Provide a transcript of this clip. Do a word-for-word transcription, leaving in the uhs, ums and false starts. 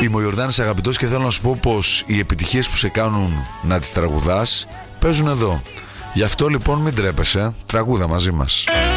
Είμαι ο Ιορδάνης Αγαπητός και θέλω να σου πω πως οι επιτυχίες που σε κάνουν να τις τραγουδάς παίζουν εδώ. Γι' αυτό λοιπόν μην τρέπεσαι, τραγούδα μαζί μας.